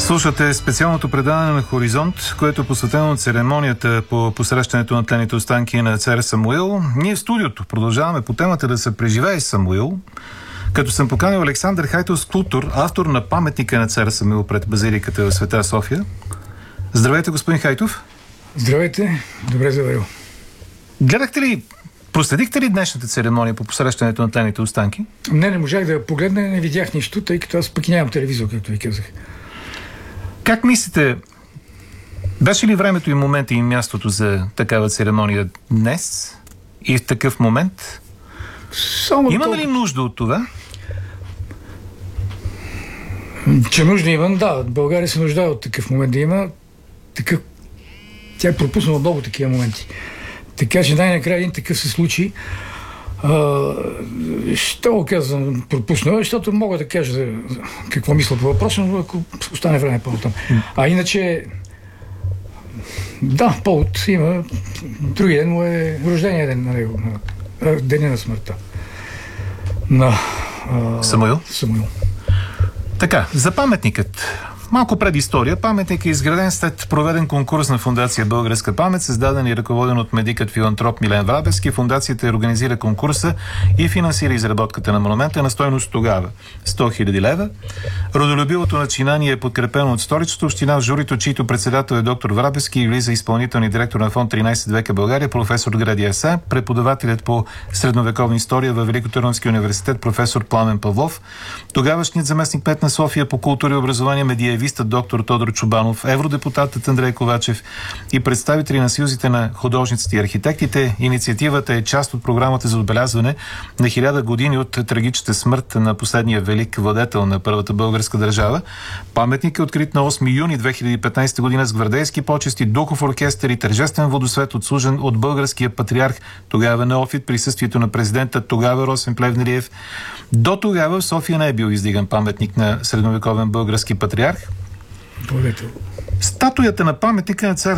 Слушате специалното предаване на Хоризонт, което е посветено на церемонията по посрещането на тлените останки на цар Самуил. Ние в студиото продължаваме по темата да се преживее Самуил, като съм поканил Александър Хайтов, скулптор, автор на паметника на цар Самуил пред базиликата в Света София. Здравейте, господин Хайтов. Здравейте, добре заварил. Гледахте ли, проследихте ли днешната церемония по посрещането на тлените останки? Не можах да погледна, не видях нищо, тъй като аз пък нямам телевизор, както ви казах. Как мислите, беше ли времето и момента и мястото за такава церемония днес и в такъв момент? Има ли нужда от това? Че нужда има, да. България се нуждае от такъв момент да има. Такъв... Тя е пропуснала много такива моменти. Така че най-накрая един такъв се случи. Ще го казвам пропуснал, защото мога да кажа какво мисля по въпроса, но ако остане време по-там. А иначе, да, повод има. Други ден му е рождения ден на него, деня на смъртта. На Самуил? Самуил. Така, за паметникът. Малко предистория. Паметник е изграден след проведен конкурс на Фондация Българска памет, създаден и ръководен от медикът филантроп Милен Врабевски. Фондацията организира конкурса и финансира изработката на монумента на стойност тогава 100 000 лева. Родолюбивото начинание е подкрепено от столичната община. В журито, чийто председател е доктор Врабевски, и влиза изпълнителни директор на фонд 13 века България, професор Гради Аса, преподавателят по средновековна история във Великотърновския университет професор Пламен Павлов, тогавашният заместник кмет на София по култура и образование медиевистът доктор Тодор Чубанов, евродепутатът Андрей Ковачев и представители на съюзите на художниците и архитектите. Инициативата е част от програмата за отбелязване на 1000 години от трагичната смърт на последния велик владетел на първата българска държава. Паметник е открит на 8 юни 2015 година с гвардейски почести, духов оркестър и тържествен водосвет, отслужен от българския патриарх, тогава неофит, присъствието на президента тогава Росен Плевнелиев. До тогава в София не е бил издиган паметник на средновековен български патриарх. Благодаря. Статуята на паметника на цар